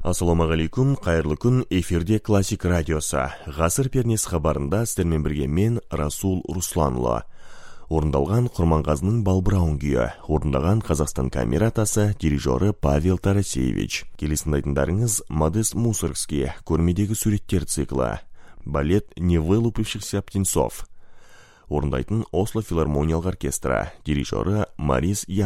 Ассаламағалейкум, қайырлы күн, эфирде классик радиосы. Ғасыр пернес хабарында сіздермен бірге мен Расул Русланұлы. Орындалған Құрманғазының Балбырауын күйі, орындаған Қазақстан камератасы, дирижері Павел Тарасевич. Келесін айтындарыңыз Модест Мусоргский, көрмедегі суреттер циклы. Балет «Невылупившихся птенцов». Орындайтын Осло филармониялық оркестрі, дирижері Марис